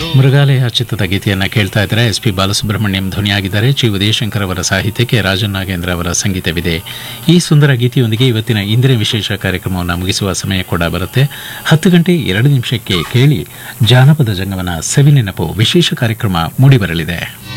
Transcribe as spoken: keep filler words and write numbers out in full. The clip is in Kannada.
ಮೃಗಾಲಯ ಚಿತ್ರದ ಗೀತೆಯನ್ನ ಕೇಳ್ತಾ ಇದ್ದಾರೆ. S P Balasubrahmanyam ಧ್ವನಿಯಾಗಿದ್ದಾರೆ. ಚಿ ಉದಯಶಂಕರ್ ಅವರ ಸಾಹಿತ್ಯಕ್ಕೆ ರಾಜನ್ ನಾಗೇಂದ್ರ ಅವರ ಸಂಗೀತವಿದೆ. ಈ ಸುಂದರ ಗೀತೆಯೊಂದಿಗೆ ಇವತ್ತಿನ ಇಂದಿನ ವಿಶೇಷ ಕಾರ್ಯಕ್ರಮವನ್ನು ಮುಗಿಸುವ ಸಮಯ ಕೂಡ ಬರುತ್ತೆ. ಹತ್ತು ಗಂಟೆ ಎರಡು ನಿಮಿಷಕ್ಕೆ ಕೇಳಿ ಜಾನಪದ ಜಂಗಮನ ಸವಿನೆನಪು ವಿಶೇಷ ಕಾರ್ಯಕ್ರಮ ಮೂಡಿಬರಲಿದೆ.